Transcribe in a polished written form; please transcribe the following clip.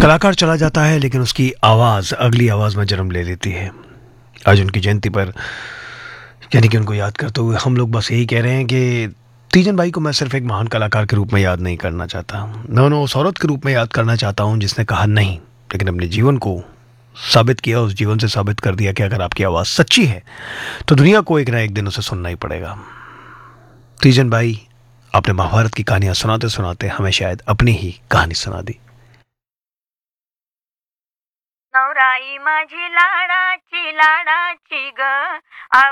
कलाकार चला जाता है लेकिन उसकी आवाज़ अगली आवाज़ में जन्म ले लेती है। आज उनकी जयंती पर यानी कि उनको याद करते हुए हम लोग बस यही कह रहे हैं कि तीजन भाई को मैं सिर्फ एक महान कलाकार के रूप में याद नहीं करना चाहता, मैं उन्हें उस औरत के रूप में याद करना चाहता हूँ जिसने कहा नहीं, लेकिन अपने जीवन को साबित किया, उस जीवन से साबित कर दिया कि अगर आपकी आवाज़ सच्ची है तो दुनिया को एक ना एक दिन उसे सुनना ही पड़ेगा। तीजन भाई, आपने महाभारत की कहानियां सुनाते सुनाते हमें शायद अपनी ही कहानी सुना दी। नवराई माझी लाडाची ग